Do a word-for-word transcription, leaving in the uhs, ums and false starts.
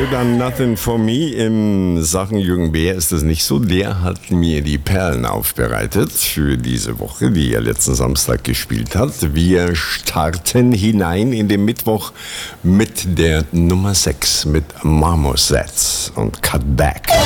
You Done Nothing For Me. In Sachen Jürgen Behr ist es nicht so. Der hat mir die Perlen aufbereitet für diese Woche, die er letzten Samstag gespielt hat. Wir starten hinein in den Mittwoch mit der Nummer sechs, mit Marmoset und Cut Back.